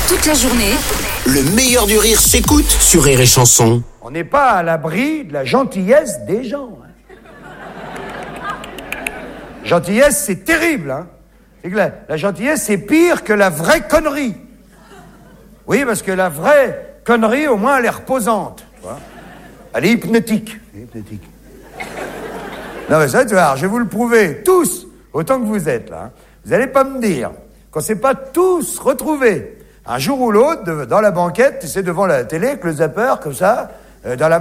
Toute la journée, Le meilleur du rire s'écoute sur Rire et Chanson. On n'est pas à l'abri de la gentillesse des gens. Gentillesse, c'est terrible. C'est que la gentillesse, c'est pire que la vraie connerie. Oui, parce que la vraie connerie, au moins, elle est reposante. Tu vois, elle est hypnotique. Non, mais ça, tu vois, je vais vous le prouver, tous, autant que vous êtes là. Vous n'allez pas me dire qu'on ne s'est pas tous retrouvés, un jour ou l'autre, dans la banquette, tu sais, devant la télé, avec le zapper, comme ça, dans la